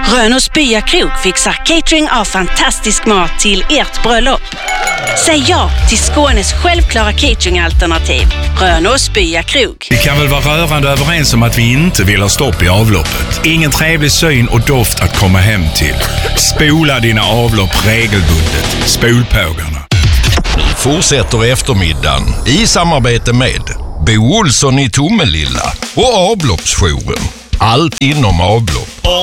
Rönås Bya Krog fixar catering av fantastisk mat till ert bröllop. Säg ja till Skånes självklara cateringalternativ. Rönås Bya Krog. Vi kan väl vara rörande överens om att vi inte vill ha stopp i avloppet. Ingen trevlig syn och doft att komma hem till. Spola dina avlopp regelbundet. Spolpågarna. Fortsätter eftermiddagen i samarbete med Bo Olsson i Tomelilla och avloppsjouren. Allt inom avlopp.